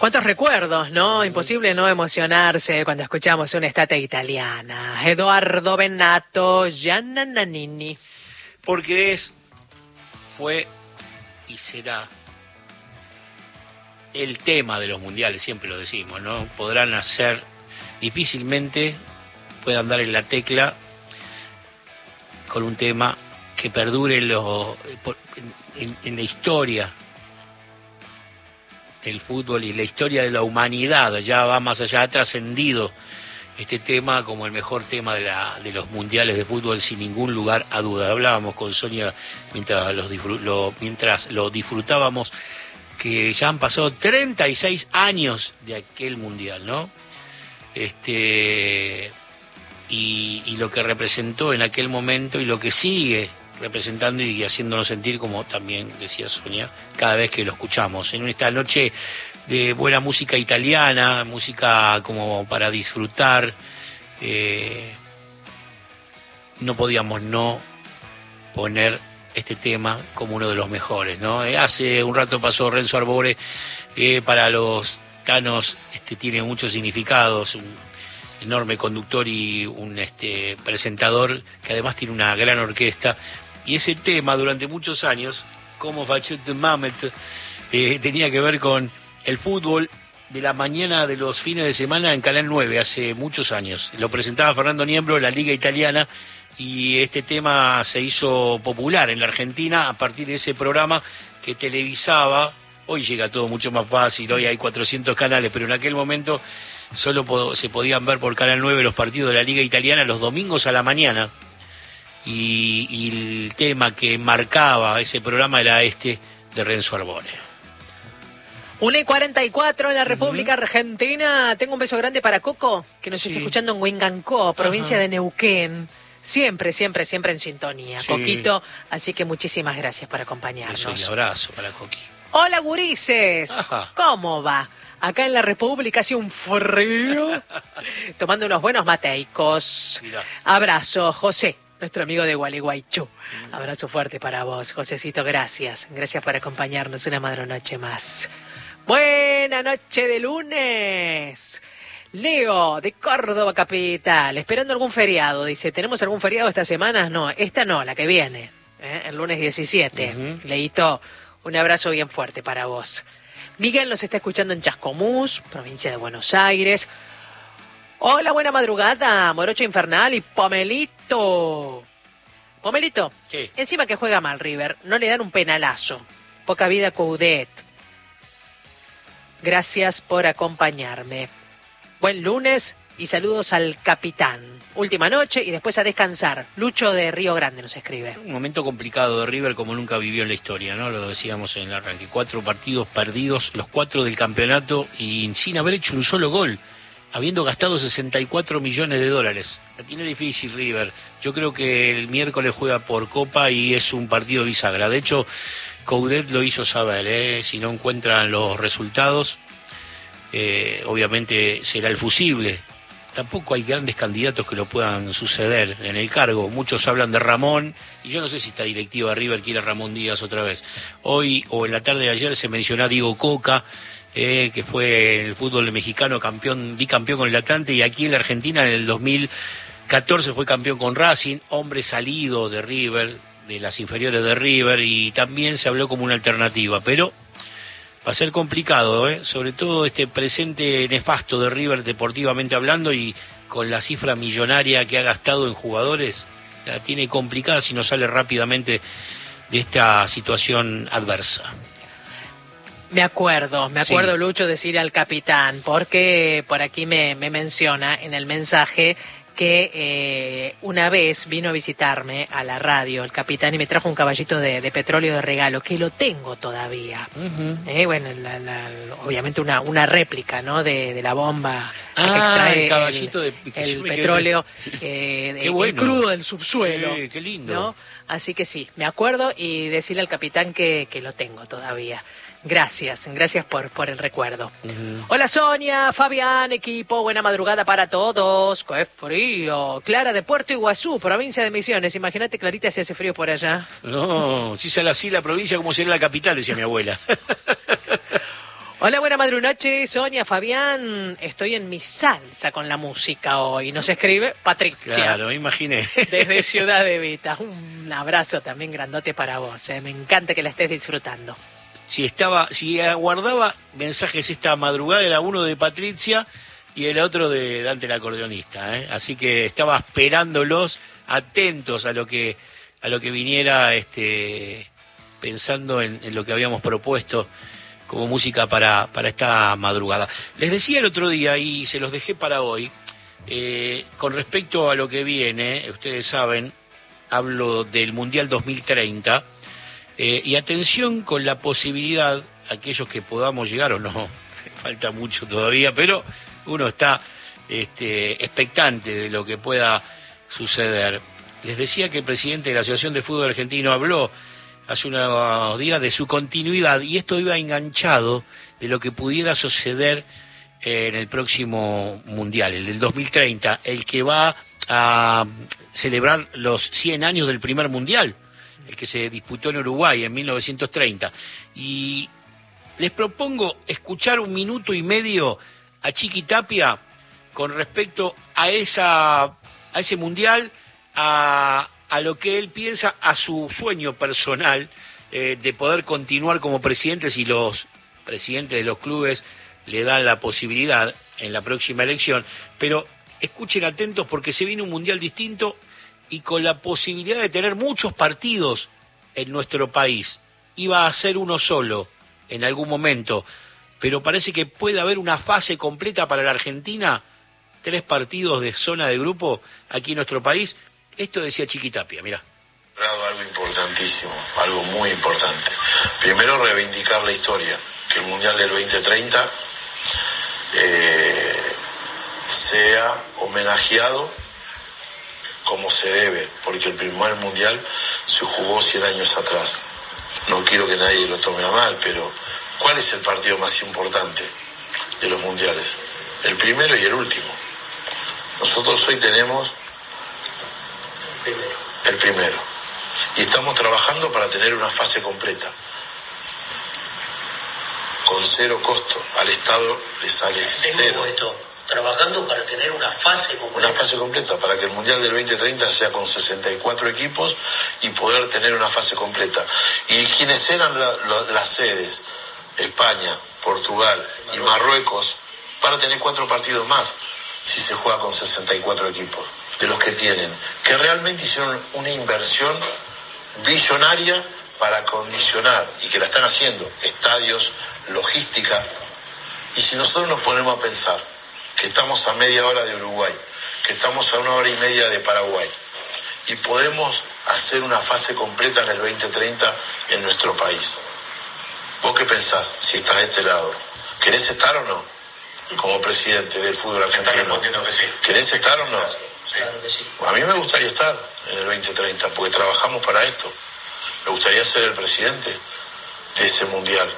Cuántos recuerdos, ¿no? Imposible no emocionarse cuando escuchamos una estate italiana. Edoardo Bennato, Gianna Nannini. Porque fue y será el tema de los mundiales, siempre lo decimos, ¿no? Podrán hacer, difícilmente puedan dar en la tecla con un tema que perdure en la historia del fútbol y la historia de la humanidad. Ya va más allá, ha trascendido este tema como el mejor tema de los mundiales de fútbol, sin ningún lugar a duda. Hablábamos con Sonia mientras lo disfrutábamos, que ya han pasado 36 años de aquel mundial, ¿no? Y lo que representó en aquel momento y lo que sigue representando y haciéndonos sentir, como también decía Sonia, cada vez que lo escuchamos. En esta noche de buena música italiana, música como para disfrutar, no podíamos no poner este tema como uno de los mejores, ¿no? Hace un rato pasó Renzo Arbore, que para los tanos tiene muchos significados, un enorme conductor y un presentador que además tiene una gran orquesta. Y ese tema durante muchos años, como Facette Mamet, tenía que ver con el fútbol de la mañana de los fines de semana en Canal 9, hace muchos años. Lo presentaba Fernando Niembro en la Liga Italiana y este tema se hizo popular en la Argentina a partir de ese programa que televisaba. Hoy llega todo mucho más fácil, hoy hay 400 canales, pero en aquel momento solo se podían ver por Canal 9 los partidos de la Liga Italiana los domingos a la mañana. Y el tema que marcaba ese programa era de Renzo Arbore. 1:44 en la República Argentina. Tengo un beso grande para Coco, que nos está escuchando en Huingancó, provincia de Neuquén. Siempre en sintonía, Coquito. Así que muchísimas gracias por acompañarnos. Beso y abrazo para Coqui. Hola, gurises. ¿Cómo va? Acá en la República hace un frío. Tomando unos buenos mateicos. Mirá. Abrazo, José, nuestro amigo de Gualeguaychú. Abrazo fuerte para vos, Josecito, gracias. Gracias por acompañarnos una madronoche más. Buena noche de lunes. Leo, de Córdoba capital, esperando algún feriado. Dice, ¿tenemos algún feriado esta semana? No, esta no, la que viene, el lunes 17. Leito, un abrazo bien fuerte para vos. Miguel nos está escuchando en Chascomús, provincia de Buenos Aires. Hola, buena madrugada, Morocho Infernal y Pomelito. Pomelito, ¿qué? Encima que juega mal River, no le dan un penalazo. Poca vida Coudet. Gracias por acompañarme. Buen lunes y saludos al capitán. Última noche y después a descansar. Lucho de Río Grande nos escribe. Un momento complicado de River como nunca vivió en la historia, ¿no? Lo decíamos en el arranque. 4 partidos perdidos, los 4 del campeonato y sin haber hecho un solo gol, habiendo gastado $64 millones. La tiene difícil River. Yo creo que el miércoles juega por Copa y es un partido bisagra. De hecho, Coudet lo hizo saber, si no encuentran los resultados, obviamente será el fusible. Tampoco hay grandes candidatos que lo puedan suceder en el cargo. Muchos hablan de Ramón, y yo no sé si esta directiva de River quiere a Ramón Díaz otra vez. Hoy o en la tarde de ayer se mencionó a Diego Coca, que fue en el fútbol mexicano bicampeón con el Atlante, y aquí en la Argentina en el 2014 fue campeón con Racing, hombre salido de River, de las inferiores de River, y también se habló como una alternativa, pero va a ser complicado, sobre todo este presente nefasto de River deportivamente hablando, y con la cifra millonaria que ha gastado en jugadores, la tiene complicada si no sale rápidamente de esta situación adversa. Me acuerdo, Lucho, decir al capitán, porque por aquí me menciona en el mensaje que una vez vino a visitarme a la radio el capitán y me trajo un caballito de petróleo de regalo, que lo tengo todavía. Bueno, obviamente una réplica, ¿no? de la bomba que extrae el caballito el petróleo bueno. el crudo del subsuelo. Sí, qué lindo. ¿No? Así que sí, me acuerdo, y decirle al capitán que lo tengo todavía. Gracias por el recuerdo. Hola Sonia, Fabián, equipo, buena madrugada para todos. ¡Qué frío! Clara de Puerto Iguazú, provincia de Misiones. Imagínate, Clarita, si hace frío por allá. No, si sale así la provincia, como sería la capital, decía mi abuela. Hola, buena madrunoche, Sonia, Fabián. Estoy en mi salsa con la música hoy. Nos escribe Patricia. Claro, me imaginé. Desde Ciudad de Vita. Un abrazo también grandote para vos. Me encanta que la estés disfrutando. Si aguardaba mensajes esta madrugada, era uno de Patricia y el otro de Dante el acordeonista. Así que estaba esperándolos, atentos a lo que viniera, pensando en lo que habíamos propuesto como música para esta madrugada. Les decía el otro día, y se los dejé para hoy, con respecto a lo que viene, ustedes saben, hablo del Mundial 2030, y atención con la posibilidad, aquellos que podamos llegar o no, falta mucho todavía, pero uno está expectante de lo que pueda suceder. Les decía que el presidente de la Asociación de Fútbol Argentino habló hace unos días de su continuidad, y esto iba enganchado de lo que pudiera suceder en el próximo Mundial, el del 2030, el que va a celebrar los 100 años del primer Mundial, el que se disputó en Uruguay en 1930. Y les propongo escuchar 1 minuto y medio a Chiqui Tapia con respecto a ese Mundial, a lo que él piensa, a su sueño personal de poder continuar como presidente si los presidentes de los clubes le dan la posibilidad en la próxima elección. Pero escuchen atentos porque se viene un Mundial distinto y con la posibilidad de tener muchos partidos en nuestro país. Iba a ser uno solo en algún momento, pero parece que puede haber una fase completa para la Argentina, 3 partidos de zona de grupo aquí en nuestro país. Esto decía Chiqui Tapia, mirá. Algo importantísimo, algo muy importante. Primero, reivindicar la historia, que el Mundial del 2030 sea homenajeado como se debe, porque el primer Mundial se jugó 100 años atrás. No quiero que nadie lo tome a mal, pero ¿cuál es el partido más importante de los Mundiales? El primero y el último. Nosotros hoy tenemos el primero. Y estamos trabajando para tener una fase completa. Con 0 costo. Al Estado le sale 0. Trabajando para tener una fase completa. Una fase completa, para que el Mundial del 2030 sea con 64 equipos y poder tener una fase completa. ¿Y quiénes eran las sedes? España, Portugal y Marruecos van a tener 4 partidos más si se juega con 64 equipos, de los que tienen, que realmente hicieron una inversión billonaria para acondicionar, y que la están haciendo, estadios, logística. Y si nosotros nos ponemos a pensar que estamos a media hora de Uruguay, que estamos a 1 hora y media de Paraguay, y podemos hacer una fase completa en el 2030 en nuestro país. ¿Vos qué pensás si estás de este lado? ¿Querés estar o no? Como presidente del fútbol argentino. Que sí. ¿Querés estar o no? Sí. Claro que sí. A mí me gustaría estar en el 2030, porque trabajamos para esto. Me gustaría ser el presidente de ese mundial.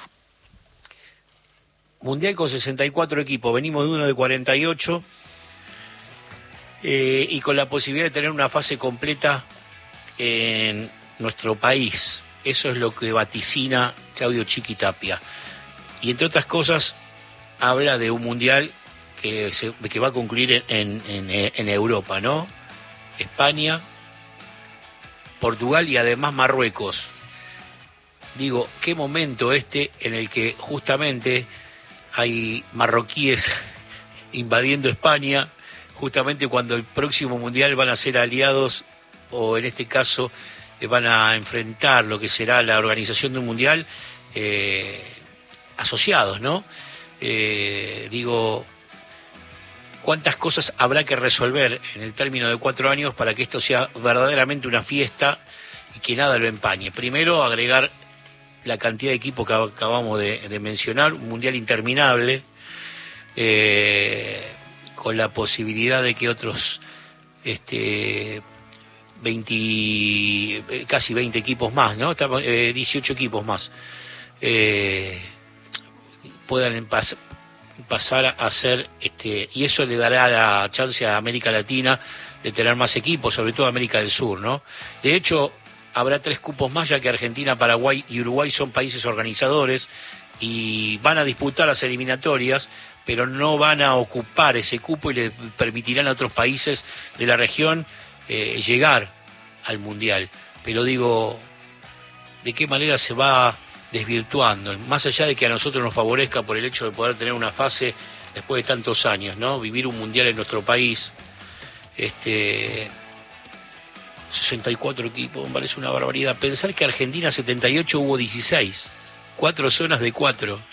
Mundial con 64 equipos, venimos de uno de 48, y con la posibilidad de tener una fase completa en nuestro país. Eso es lo que vaticina Claudio Chiqui Tapia. Y entre otras cosas, habla de un mundial que va a concluir en Europa, ¿no? España, Portugal y además Marruecos. Digo, qué momento en el que justamente hay marroquíes invadiendo España, justamente cuando el próximo mundial van a ser aliados, o en este caso van a enfrentar lo que será la organización de un mundial, asociados, ¿no? Digo, ¿cuántas cosas habrá que resolver en el término de 4 años para que esto sea verdaderamente una fiesta y que nada lo empañe? Primero, agregar la cantidad de equipos que acabamos de mencionar, un mundial interminable, con la posibilidad de que otros casi 20 equipos más, ¿no? 18 equipos más puedan pasar a ser, y eso le dará la chance a América Latina de tener más equipos, sobre todo América del Sur, ¿no? De hecho, habrá 3 cupos más, ya que Argentina, Paraguay y Uruguay son países organizadores y van a disputar las eliminatorias, pero no van a ocupar ese cupo y le permitirán a otros países de la región llegar al Mundial. Pero digo, ¿de qué manera se va desvirtuando? Más allá de que a nosotros nos favorezca por el hecho de poder tener una fase después de tantos años, ¿no? Vivir un Mundial en nuestro país, 64 equipos, me parece una barbaridad. Pensar que Argentina 78 hubo 16, 4 zonas de 4.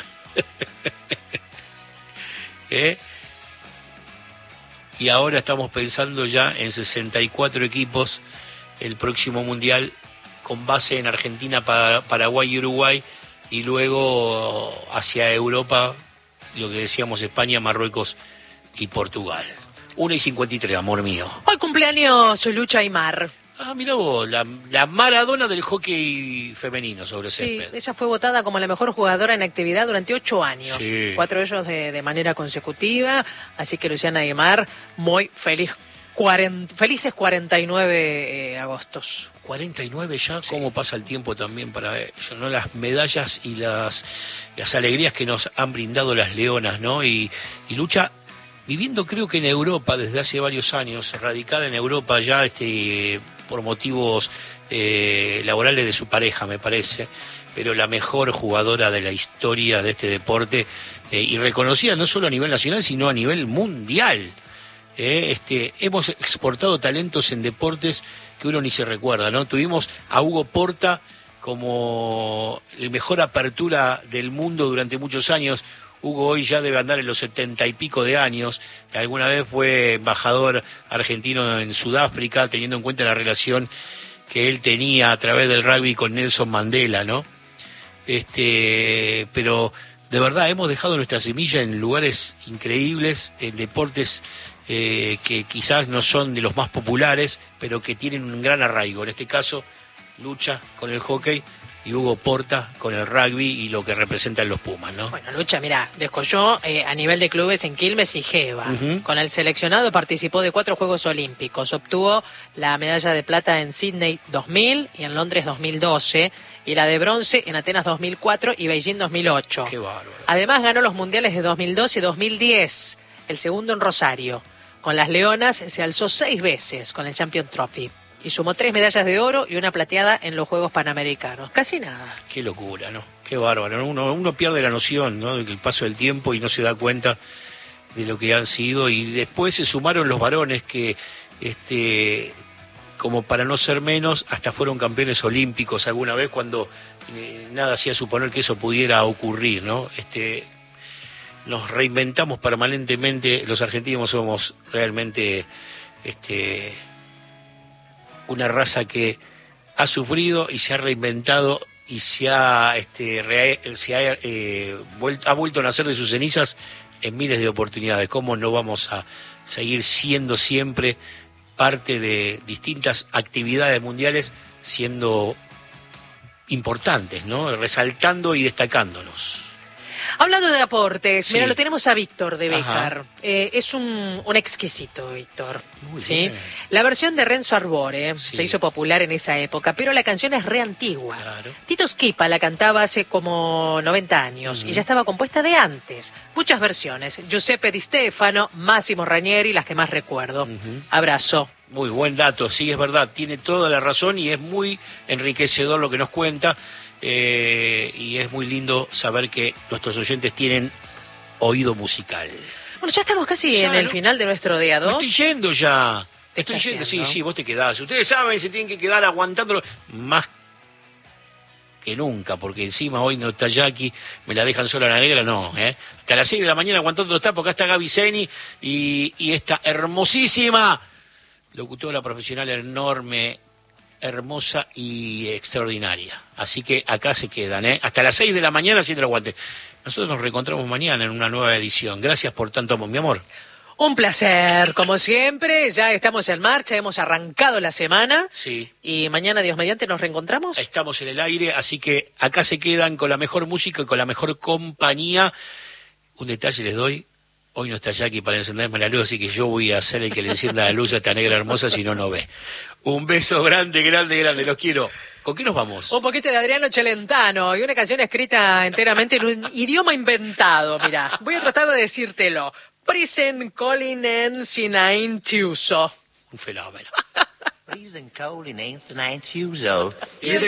Y ahora estamos pensando ya en 64 equipos el próximo Mundial, con base en Argentina, Paraguay y Uruguay, y luego hacia Europa, lo que decíamos, España, Marruecos y Portugal. 1:53, amor mío. Hoy cumpleaños Lucha Aymar. Ah, mirá vos, la Maradona del hockey femenino sobre césped. Sí, ella fue votada como la mejor jugadora en actividad durante 8 años. Sí. 4 de ellos de manera consecutiva. Así que Luciana Aymar, muy feliz. Felices 49 agostos. 49 ya, sí. Cómo pasa el tiempo también para ellos, ¿no? Las medallas y las alegrías que nos han brindado las leonas, ¿no? Y Lucha, viviendo creo que en Europa desde hace varios años, radicada en Europa ya por motivos laborales de su pareja, me parece, pero la mejor jugadora de la historia de este deporte, y reconocida no solo a nivel nacional, sino a nivel mundial. Hemos exportado talentos en deportes que uno ni se recuerda, ¿no? Tuvimos a Hugo Porta como el mejor apertura del mundo durante muchos años. Hugo hoy ya debe andar en los 70 y pico de años. Alguna vez fue embajador argentino en Sudáfrica, teniendo en cuenta la relación que él tenía a través del rugby con Nelson Mandela, ¿no? Pero de verdad hemos dejado nuestra semilla en lugares increíbles, en deportes que quizás no son de los más populares, pero que tienen un gran arraigo. En este caso, Lucha con el hockey y Hugo Porta con el rugby y lo que representan los Pumas, ¿no? Bueno, Lucha, mira, descolló a nivel de clubes en Quilmes y Geva. Uh-huh. Con el seleccionado participó de 4 Juegos Olímpicos. Obtuvo la medalla de plata en Sydney 2000 y en Londres 2012, y la de bronce en Atenas 2004 y Beijing 2008. ¡Qué bárbaro! Además ganó los mundiales de 2002 y 2010, el segundo en Rosario. Con las Leonas se alzó 6 veces con el Champions Trophy y sumó 3 medallas de oro y una plateada en los Juegos Panamericanos. Casi nada. Qué locura, ¿no? Qué bárbaro. Uno pierde la noción, ¿no?, del paso del tiempo y no se da cuenta de lo que han sido. Y después se sumaron los varones que, como para no ser menos, hasta fueron campeones olímpicos alguna vez, cuando nada hacía suponer que eso pudiera ocurrir, ¿no? Nos reinventamos permanentemente. Los argentinos somos realmente una raza que ha sufrido y se ha reinventado y ha vuelto a nacer de sus cenizas en miles de oportunidades. ¿Cómo no vamos a seguir siendo siempre parte de distintas actividades mundiales, siendo importantes, ¿no? Resaltando y destacándonos? Hablando de aportes, sí. Mira, lo tenemos a Víctor de Béjar. Es un exquisito, Víctor. Muy ¿sí? bien. La versión de Renzo Arbore sí. se hizo popular en esa época, pero la canción es re antigua. Claro. Tito Schipa la cantaba hace como 90 años y ya estaba compuesta de antes. Muchas versiones. Giuseppe Di Stefano, Massimo Ranieri, las que más recuerdo. Abrazo. Muy buen dato, sí, es verdad. Tiene toda la razón y es muy enriquecedor lo que nos cuenta. Y es muy lindo saber que nuestros oyentes tienen oído musical. Bueno, ya estamos casi en el final de nuestro día 2. Me estoy yendo ya. Estoy yendo, sí, vos te quedás. Ustedes saben, se tienen que quedar aguantándolo más que nunca, porque encima hoy no está Jackie, me la dejan sola la negra, no. Hasta las 6 de la mañana aguantándolo está, porque acá está Gaby Zeni y esta hermosísima locutora profesional enorme, hermosa y extraordinaria. Así que acá se quedan, hasta las 6 de la mañana haciendo el aguante. Nosotros nos reencontramos mañana en una nueva edición. Gracias por tanto amor, mi amor. Un placer, como siempre. Ya estamos en marcha, hemos arrancado la semana. Sí. Y mañana, Dios mediante, nos reencontramos. Estamos en el aire, así que acá se quedan con la mejor música y con la mejor compañía. Un detalle les doy. Hoy no está Jackie para encenderme la luz, así que yo voy a ser el que le encienda la luz a esta negra hermosa, si no, no ve. Un beso grande, grande, grande. Los quiero. ¿Con qué nos vamos? Un poquito de Adriano Celentano y una canción escrita enteramente en un idioma inventado. Mirá, voy a tratar de decírtelo. Prisen Colin Sinain Tiuso. Un fenómeno. Freezing cold in ancient Antuzo.